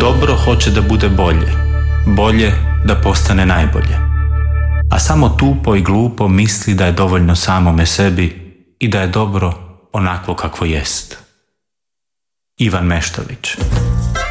Dobro hoće da bude bolje, bolje da postane najbolje. A samo tupo i glupo misli da je dovoljno samome sebi i da je dobro onakvo kakvo jest. Ivan Meštrović.